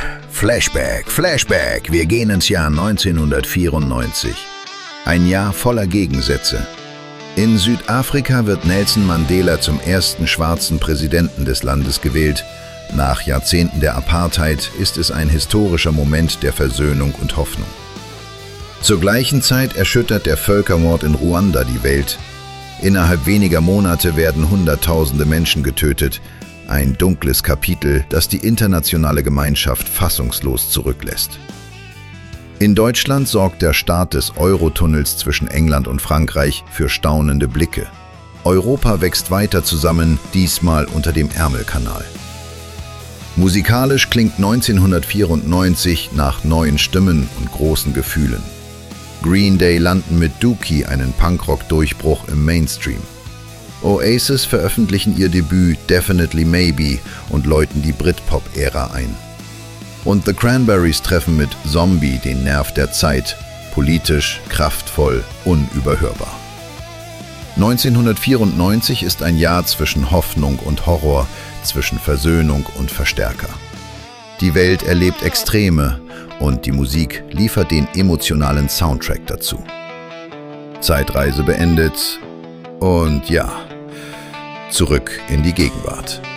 Flashback, wir gehen ins Jahr 1994. Ein Jahr voller Gegensätze. In Südafrika wird Nelson Mandela zum ersten schwarzen Präsidenten des Landes gewählt. Nach Jahrzehnten der Apartheid ist es ein historischer Moment der Versöhnung und Hoffnung. Zur gleichen Zeit erschüttert der Völkermord in Ruanda die Welt. Innerhalb weniger Monate werden Hunderttausende Menschen getötet. Ein dunkles Kapitel, das die internationale Gemeinschaft fassungslos zurücklässt. In Deutschland sorgt der Start des Eurotunnels zwischen England und Frankreich für staunende Blicke. Europa wächst weiter zusammen, diesmal unter dem Ärmelkanal. Musikalisch klingt 1994 nach neuen Stimmen und großen Gefühlen. Green Day landen mit Dookie einen Punkrock-Durchbruch im Mainstream. Oasis veröffentlichen ihr Debüt Definitely Maybe und läuten die Britpop-Ära ein. Und The Cranberries treffen mit Zombie den Nerv der Zeit, politisch, kraftvoll, unüberhörbar. 1994 ist ein Jahr zwischen Hoffnung und Horror, zwischen Versöhnung und Verstärker. Die Welt erlebt Extreme und die Musik liefert den emotionalen Soundtrack dazu. Zeitreise beendet und ja, zurück in die Gegenwart.